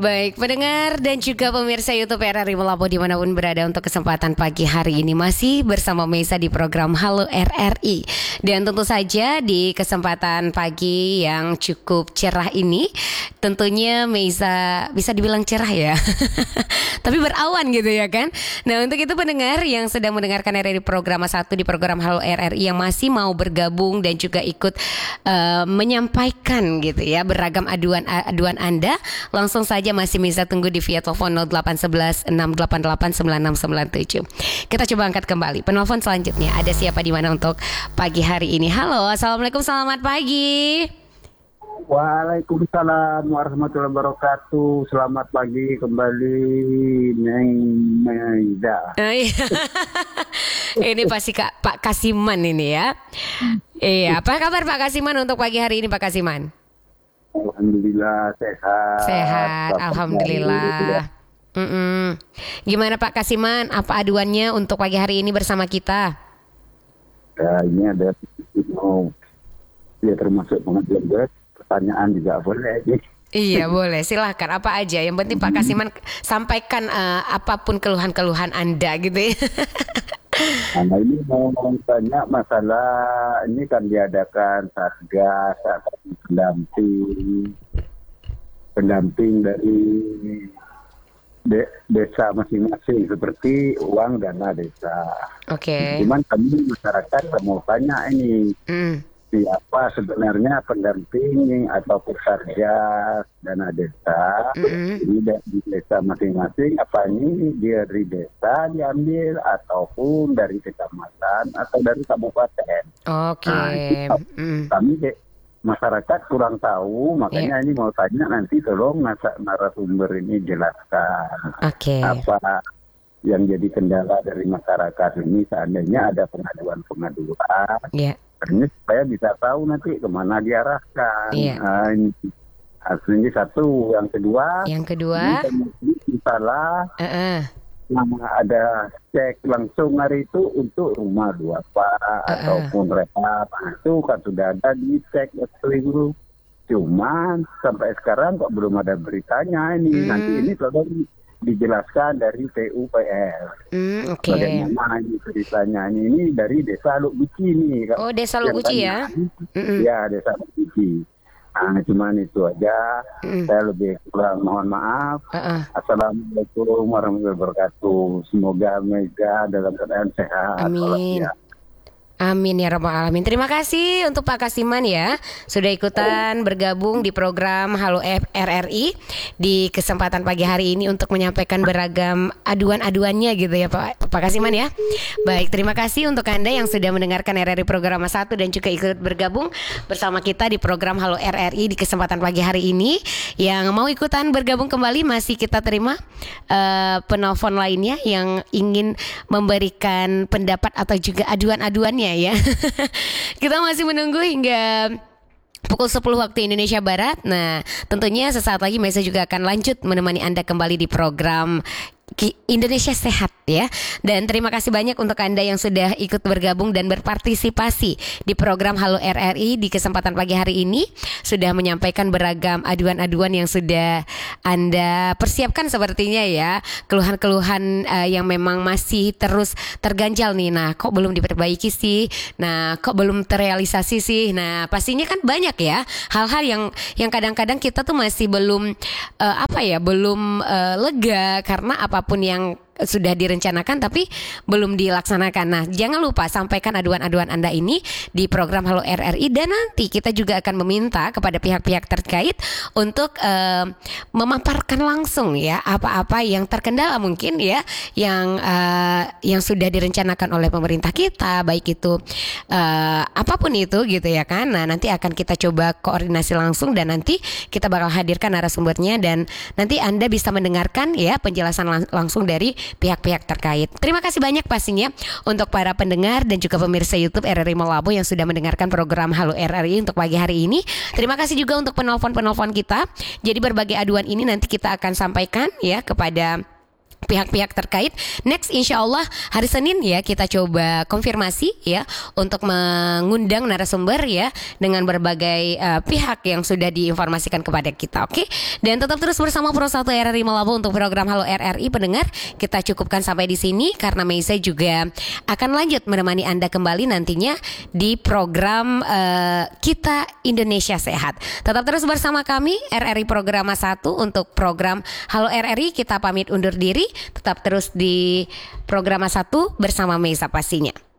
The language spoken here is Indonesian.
Baik, pendengar dan juga pemirsa YouTube RRI Melapo dimanapun berada, untuk kesempatan pagi hari ini masih bersama Mesa di program Halo RRI. Dan tentu saja di kesempatan pagi yang cukup cerah ini, tentunya Mesa bisa dibilang cerah ya, tapi berawan gitu ya kan. Nah, untuk itu pendengar yang sedang mendengarkan RRI program 1 di program Halo RRI yang masih mau bergabung dan juga ikut menyampaikan gitu ya beragam aduan Anda, langsung saja masih bisa tunggu di via telepon 0811 688 9697. Kita coba angkat kembali penelpon selanjutnya. Ada siapa di mana untuk pagi hari ini? Halo, assalamualaikum, selamat pagi. Waalaikumsalam warahmatullahi wabarakatuh. Selamat pagi kembali, Neng Maida. Ini pasti Pak Kasiman ini ya. Iya, apa kabar Pak Kasiman untuk pagi hari ini Pak Kasiman? Alhamdulillah sehat. Sehat, alhamdulillah. Gimana Pak Kasiman? Apa aduannya untuk pagi hari ini bersama kita? Ya, ini ada ya termasuk pengaduan, pertanyaan juga boleh. Iya boleh, silahkan apa aja. Yang penting Pak Kasiman sampaikan apapun keluhan-keluhan Anda gitu ya. Nah, ini mau tanya masalah ini kan diadakan satgas atau pendamping dari desa masing-masing seperti uang dana desa. Oke. Cuman kami masyarakat mau tanya ini. Siapa sebenarnya pendamping atau pekerja dana desa ini di desa masing-masing, apa ini dari desa diambil ataupun dari kecamatan atau dari kabupaten. Oke. Kami masyarakat kurang tahu, makanya ini mau tanya, nanti tolong narasumber ini jelaskan apa yang jadi kendala dari masyarakat ini seandainya ada pengaduan. Ini supaya bisa tahu nanti kemana diarahkan. Ini satu. Yang kedua, misalnya ada cek langsung hari itu untuk rumah duafa ataupun rehab, itu kan sudah ada di cek itu. Cuman sampai sekarang kok belum ada beritanya ini. Nanti ini tolong dijelaskan dari PUPR. Bagaimana ini ceritanya ini dari Desa Lukbuci nih. Oh, Desa Lukbuci ya? Ya, Desa Lukbuci. Nah, cuman itu aja. Saya lebih kurang mohon maaf. Assalamualaikum warahmatullahi wabarakatuh. Semoga Mega dalam keadaan sehat. Amin. Amin ya rabbal alamin. Terima kasih untuk Pak Kasiman ya, sudah ikutan bergabung di program Halo RRI di kesempatan pagi hari ini untuk menyampaikan beragam aduan-aduannya gitu ya Pak Kasiman ya. Baik, terima kasih untuk Anda yang sudah mendengarkan RRI program 1 dan juga ikut bergabung bersama kita di program Halo RRI di kesempatan pagi hari ini. Yang mau ikutan bergabung kembali masih kita terima penelpon lainnya yang ingin memberikan pendapat atau juga aduan-aduannya ya. Kita masih menunggu hingga pukul 10 waktu Indonesia Barat. Nah, tentunya sesaat lagi Mesa juga akan lanjut menemani Anda kembali di program Indonesia Sehat ya. Dan terima kasih banyak untuk Anda yang sudah ikut bergabung dan berpartisipasi di program Halo RRI di kesempatan pagi hari ini, sudah menyampaikan beragam aduan-aduan yang sudah Anda persiapkan sepertinya ya. Keluhan-keluhan yang memang masih terus terganjal nih. Nah, kok belum diperbaiki sih? Nah, kok belum terrealisasi sih? Nah, pastinya kan banyak ya hal-hal yang kadang-kadang kita tuh masih belum belum lega karena apapun yang sudah direncanakan tapi belum dilaksanakan. Nah, jangan lupa sampaikan aduan-aduan Anda ini di program Halo RRI, dan nanti kita juga akan meminta kepada pihak-pihak terkait untuk memaparkan langsung ya apa-apa yang terkendala mungkin ya yang sudah direncanakan oleh pemerintah kita, baik itu apapun itu gitu ya kan. Nah, nanti akan kita coba koordinasi langsung dan nanti kita bakal hadirkan narasumbernya, dan nanti Anda bisa mendengarkan ya penjelasan langsung dari pihak-pihak terkait. Terima kasih banyak pastinya untuk para pendengar dan juga pemirsa YouTube RRI Malabo yang sudah mendengarkan program Halo RRI untuk pagi hari ini. Terima kasih juga untuk penelpon-penelpon kita. Jadi berbagai aduan ini nanti kita akan sampaikan ya kepada pihak-pihak terkait. Next insya Allah hari Senin ya kita coba konfirmasi ya untuk mengundang narasumber ya dengan berbagai pihak yang sudah diinformasikan kepada kita. Oke. Dan tetap terus bersama Pro 1 RRI Malabo untuk program Halo RRI. Pendengar, kita cukupkan sampai di sini karena Meisa juga akan lanjut menemani Anda kembali nantinya di program Kita Indonesia Sehat. Tetap terus bersama kami RRI Programa 1 untuk program Halo RRI. Kita pamit undur diri. Tetap terus di Programa 1 bersama Meisa pastinya.